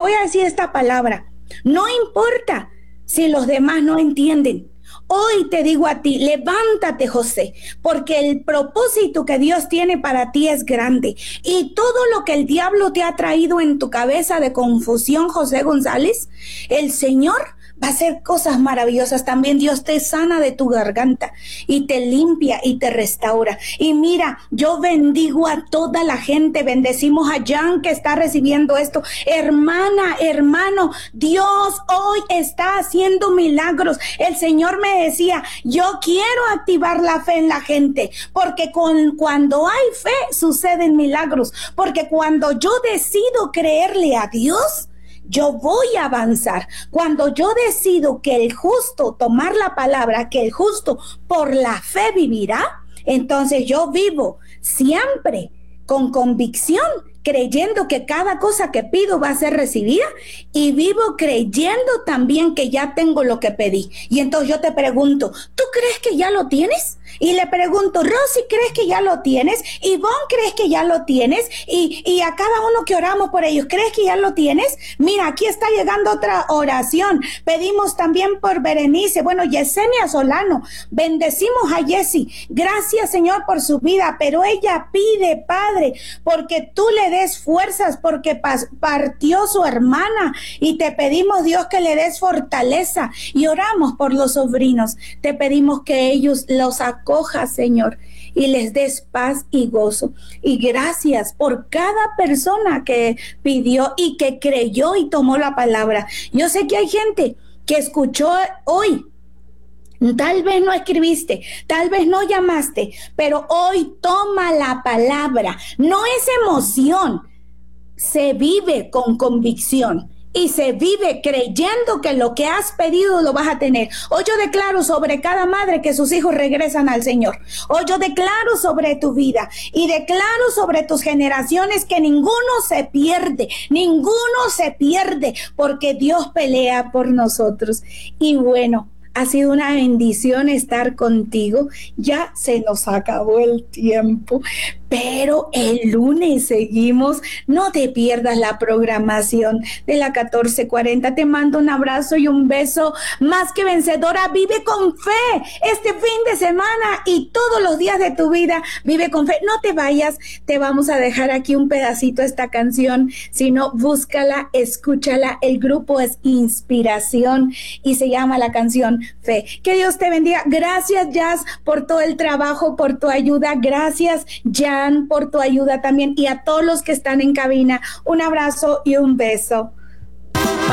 voy a decir esta palabra. No importa si los demás no entienden. Hoy te digo a ti, levántate, José, porque el propósito que Dios tiene para ti es grande. Y todo lo que el diablo te ha traído en tu cabeza de confusión, José González, el Señor va a hacer cosas maravillosas. También Dios te sana de tu garganta y te limpia y te restaura. Y mira, yo bendigo a toda la gente. Bendecimos a Jan que está recibiendo esto. Hermana, hermano, Dios hoy está haciendo milagros. El Señor me decía, yo quiero activar la fe en la gente, porque cuando hay fe suceden milagros. Porque cuando yo decido creerle a Dios, yo voy a avanzar. Cuando yo decido que el justo, tomar la palabra, que el justo por la fe vivirá, entonces yo vivo siempre con convicción, creyendo que cada cosa que pido va a ser recibida, y vivo creyendo también que ya tengo lo que pedí. Y entonces yo te pregunto, ¿tú crees que ya lo tienes? Y le pregunto, Rosy, ¿crees que ya lo tienes? Ivonne, ¿crees que ya lo tienes? Y a cada uno que oramos por ellos, ¿crees que ya lo tienes? Mira, aquí está llegando otra oración. Pedimos también por Berenice, Yesenia Solano. Bendecimos a Jessie. Gracias, Señor, por su vida, pero ella pide, Padre, porque tú le des fuerzas, porque partió su hermana, y te pedimos, Dios, que le des fortaleza, y oramos por los sobrinos. Te pedimos que ellos los acojas, Señor, y les des paz y gozo. Y gracias por cada persona que pidió y que creyó y tomó la palabra. Yo sé que hay gente que escuchó hoy. Tal vez no escribiste, tal vez no llamaste, pero hoy toma la palabra. No es emoción, se vive con convicción y se vive creyendo que lo que has pedido lo vas a tener. Hoy yo declaro sobre cada madre que sus hijos regresan al Señor. Hoy yo declaro sobre tu vida y declaro sobre tus generaciones que ninguno se pierde, porque Dios pelea por nosotros. Y bueno, ha sido una bendición estar contigo. Ya se nos acabó el tiempo, pero el lunes seguimos. No te pierdas la programación de la 1440. Te mando un abrazo y un beso. Más que vencedora, vive con fe este fin de semana y todos los días de tu vida. Vive con fe. No te vayas, te vamos a dejar aquí un pedacito de esta canción. Si no, búscala, escúchala. El grupo es Inspiración y se llama la canción Fe. Que Dios te bendiga. Gracias, Jazz, por todo el trabajo, por tu ayuda. Gracias, Jan, por tu ayuda también, y a todos los que están en cabina, un abrazo y un beso.